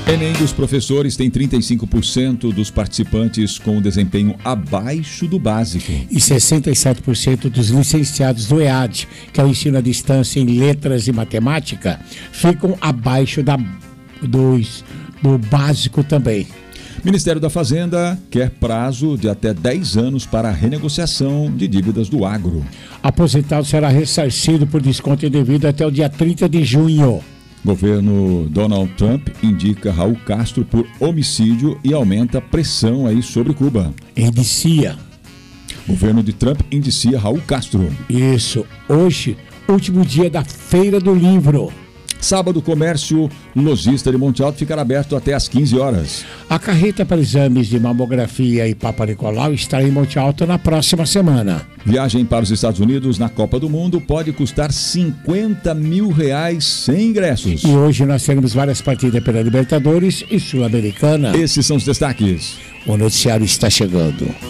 Enem dos professores tem 35% dos participantes com desempenho abaixo do básico. E 67% dos licenciados do EAD, que é o ensino à distância em letras e matemática, ficam abaixo do básico também. Ministério da Fazenda quer prazo de até 10 anos para a renegociação de dívidas do agro. Aposentado será ressarcido por desconto indevido até o dia 30 de junho. Governo Donald Trump indica Raul Castro por homicídio e aumenta a pressão aí sobre Cuba. Indicia. Governo de Trump indicia Raul Castro. Isso. Hoje, último dia da Feira do Livro. Sábado, comércio lojista de Monte Alto ficará aberto até às 15 horas. A carreta para exames de mamografia e Papa Nicolau estará em Monte Alto na próxima semana. Viagem para os Estados Unidos na Copa do Mundo pode custar R$50 mil sem ingressos. E hoje nós teremos várias partidas pela Libertadores e Sul-Americana. Esses são os destaques. O noticiário está chegando.